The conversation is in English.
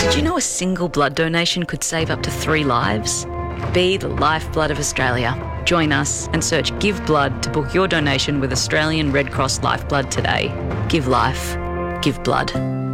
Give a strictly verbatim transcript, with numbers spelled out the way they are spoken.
Did you know a single blood donation could save up to three lives? Be the lifeblood of Australia. Join us and search Give Blood to book your donation with Australian Red Cross Lifeblood today. Give life. Give blood.